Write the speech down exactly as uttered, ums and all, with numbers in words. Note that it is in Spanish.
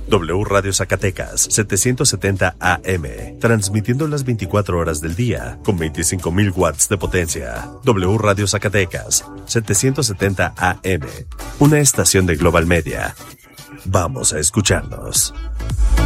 W Radio Zacatecas, setecientos setenta A M, transmitiendo las veinticuatro horas del día, con veinticinco mil watts de potencia. W Radio Zacatecas, setecientos setenta A M, una estación de Global Media. Vamos a escucharnos.